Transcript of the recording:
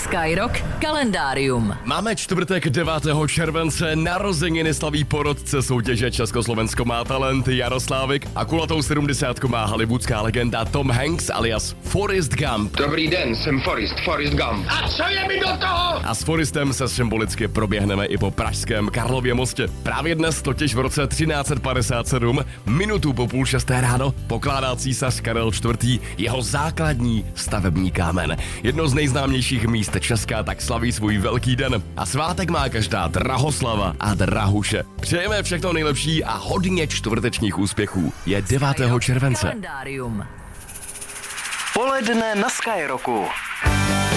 Skyrock kalendárium. Máme čtvrtek 9. července, narozeniny slaví porotce soutěže Československo má talent Jaroslávik a kulatou 70 má hollywoodská legenda Tom Hanks alias Forrest Gump. Dobrý den, jsem Forrest Gump. A co je mi do toho? A s Forrestem se symbolicky proběhneme i po pražském Karlově mostě. Právě dnes, totiž v roce 1357, minutu po 5:30 ráno, pokládá císař Karel IV. Jeho základní stavební kámen. Jedno z nejznámějších míst Česka tak slaví svůj velký den. A svátek má každá Drahoslava a Drahuše. Přejeme všechno nejlepší a hodně čtvrtečních úspěchů. Je 9. července. Kalendárium. Poledne na Skyrocku.